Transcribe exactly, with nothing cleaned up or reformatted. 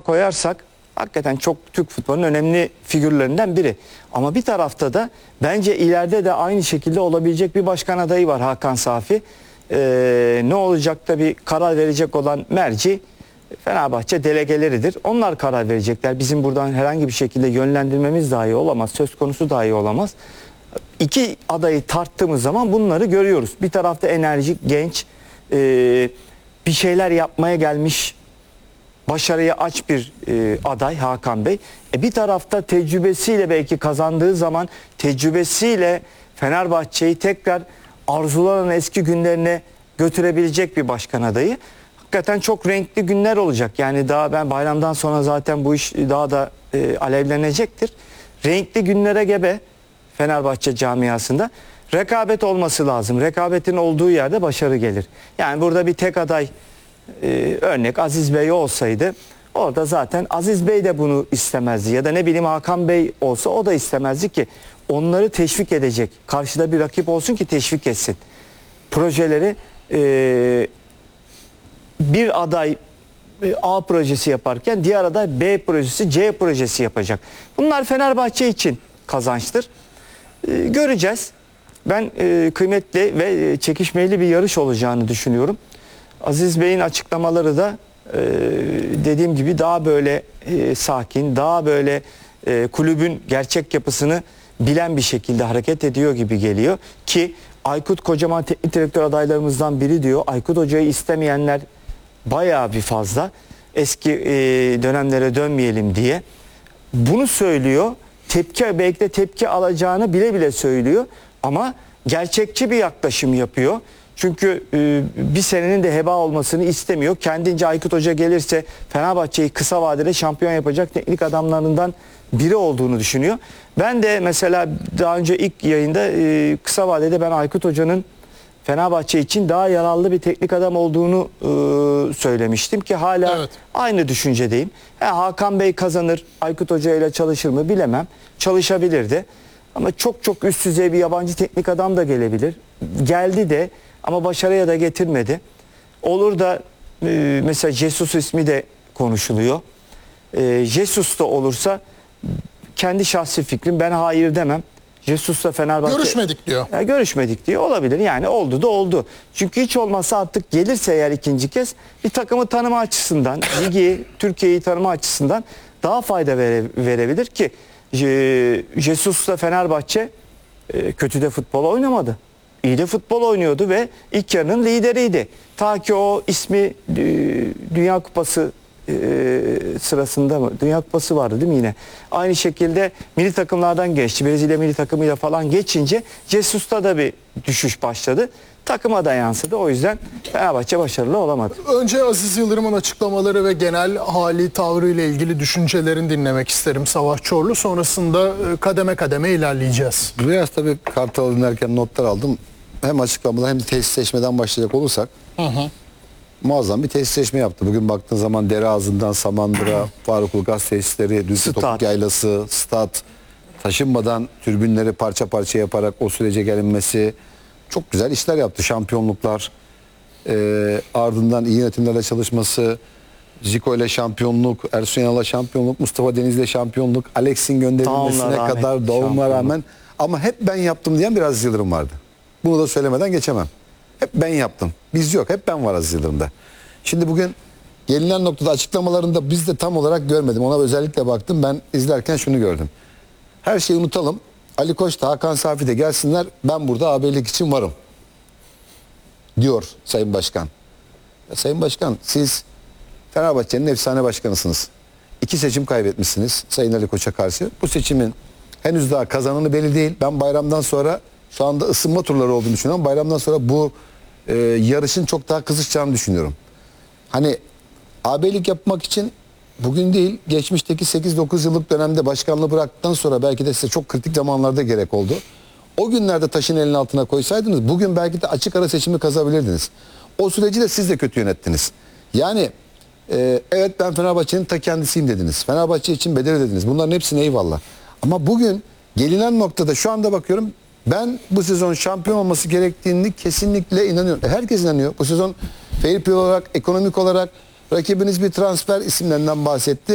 koyarsak hakikaten çok Türk futbolunun önemli figürlerinden biri. Ama bir tarafta da bence ileride de aynı şekilde olabilecek bir başkan adayı var, Hakan Safi. Ee, ne olacak da bir karar verecek olan merci Fenerbahçe delegeleridir. Onlar karar verecekler. Bizim buradan herhangi bir şekilde yönlendirmemiz dahi olamaz. Söz konusu dahi olamaz. İki adayı tarttığımız zaman bunları görüyoruz. Bir tarafta enerjik, genç, e, bir şeyler yapmaya gelmiş, başarıya aç bir e, aday Hakan Bey. E, bir tarafta tecrübesiyle belki kazandığı zaman tecrübesiyle Fenerbahçe'yi tekrar arzulanan eski günlerine götürebilecek bir başkan adayı. Hakikaten çok renkli günler olacak. Yani daha ben bayramdan sonra zaten bu iş daha da e, alevlenecektir. Renkli günlere gebe Fenerbahçe camiasında. Rekabet olması lazım. Rekabetin olduğu yerde başarı gelir. Yani burada bir tek aday, e, örnek Aziz Bey olsaydı, orada zaten Aziz Bey de bunu istemezdi. Ya da ne bileyim Hakan Bey olsa o da istemezdi ki. Onları teşvik edecek. Karşıda bir rakip olsun ki teşvik etsin. Projeleri e, bir aday A projesi yaparken diğer aday B projesi, C projesi yapacak. Bunlar Fenerbahçe için kazançtır. Ee, göreceğiz. Ben e, kıymetli ve çekişmeli bir yarış olacağını düşünüyorum. Aziz Bey'in açıklamaları da e, dediğim gibi daha böyle e, sakin, daha böyle e, kulübün gerçek yapısını bilen bir şekilde hareket ediyor gibi geliyor. Ki Aykut Kocaman teknik direktör adaylarımızdan biri diyor. Aykut Hoca'yı istemeyenler bayağı bir fazla, eski e, dönemlere dönmeyelim diye bunu söylüyor. Tepki, belki de tepki alacağını bile bile söylüyor ama gerçekçi bir yaklaşım yapıyor. Çünkü e, bir senenin de heba olmasını istemiyor. Kendince Aykut Hoca gelirse Fenerbahçe'yi kısa vadede şampiyon yapacak teknik adamlarından biri olduğunu düşünüyor. Ben de mesela daha önce ilk yayında e, kısa vadede ben Aykut Hoca'nın Fenerbahçe için daha yararlı bir teknik adam olduğunu e, söylemiştim ki hala evet, aynı düşüncedeyim. Yani Hakan Bey kazanır, Aykut Hoca ile çalışır mı bilemem. Çalışabilirdi. Ama çok çok üst düzey bir yabancı teknik adam da gelebilir. Geldi de ama başarıya da getirmedi. Olur da e, mesela Jesus ismi de konuşuluyor. E, Jesus da olursa kendi şahsi fikrim, ben hayır demem. Jesus'la Fenerbahçe... Görüşmedik diyor. Ya görüşmedik diyor. Olabilir. Yani oldu da oldu. Çünkü hiç olmazsa artık gelirse eğer ikinci kez bir takımı tanıma açısından, ligi, Türkiye'yi tanıma açısından daha fayda vere, verebilir ki Jesus'la Fenerbahçe e, kötü de futbol oynamadı. İyi de futbol oynuyordu ve ilk yarının lideriydi. Ta ki o ismi e, Dünya Kupası Ee, sırasında mı? Dünya Kupası vardı değil mi yine? Aynı şekilde milli takımlardan geçti. Brezilya milli takımıyla falan geçince Jesus'ta da bir düşüş başladı. Takıma da yansıdı. O yüzden Fenerbahçe başarılı olamadı. Önce Aziz Yıldırım'ın açıklamaları ve genel hali, tavrı ile ilgili düşüncelerini dinlemek isterim Savaş Çorlu. Sonrasında kademe kademe ilerleyeceğiz. Biraz tabii Kartal dinlerken notlar aldım. Hem açıklamadan hem de tesisleşmeden başlayacak olursak. Hı hı. Muazzam bir tesisleşme yaptı. Bugün baktığın zaman Dereazı'ndan Samandıra, Faruklu Gaz Tesisleri, Düzce Topuk Yaylası, stat, taşınmadan türbünleri parça parça yaparak o sürece gelinmesi, çok güzel işler yaptı. Şampiyonluklar, e, ardından iyi yönetimlerle çalışması, Zico ile şampiyonluk, Ersun Yanal'la şampiyonluk, Mustafa Deniz'le şampiyonluk, Alex'in gönderilmesine kadar doğuma rağmen, ama hep ben yaptım diyen biraz Yıldırım vardı. Bunu da söylemeden geçemem. Hep ben yaptım. Biz yok. Hep ben var Aziz Yıldırım'da. Şimdi bugün gelinen noktada açıklamalarında biz de tam olarak görmedim. Ona özellikle baktım. Ben izlerken şunu gördüm. Her şeyi unutalım. Ali Koç da Hakan Safi de gelsinler. Ben burada ağabeylik için varım. Diyor Sayın Başkan. Ya Sayın Başkan, siz Fenerbahçe'nin efsane başkanısınız. İki seçim kaybetmişsiniz Sayın Ali Koç'a karşı. Bu seçimin henüz daha kazananı belli değil. Ben bayramdan sonra, şu anda ısınma turları olduğunu düşünüyorum. Bayramdan sonra bu e, yarışın çok daha kızışacağını düşünüyorum. Hani ağabeylik yapmak için bugün değil, geçmişteki sekiz dokuz yıllık dönemde başkanlığı bıraktıktan sonra belki de size çok kritik zamanlarda gerek oldu. O günlerde taşın elinin altına koysaydınız bugün belki de açık ara seçimi kazanabilirdiniz. O süreci de siz de kötü yönettiniz. Yani e, evet ben Fenerbahçe'nin ta kendisiyim dediniz. Fenerbahçe için bedel ödediniz. Bunların hepsine eyvallah. Ama bugün gelinen noktada şu anda bakıyorum, ben bu sezon şampiyon olması gerektiğini kesinlikle inanıyorum. Herkes inanıyor. Bu sezon fair play olarak, ekonomik olarak rakibiniz bir transfer isimlerinden bahsetti.